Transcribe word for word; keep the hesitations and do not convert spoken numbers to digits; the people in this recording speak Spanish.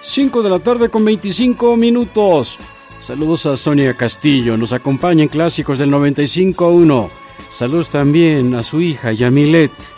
cinco de la tarde con veinticinco minutos. Saludos a Sonia Castillo, nos acompaña en Clásicos del noventa y cinco punto uno. Saludos también a su hija Yamilet.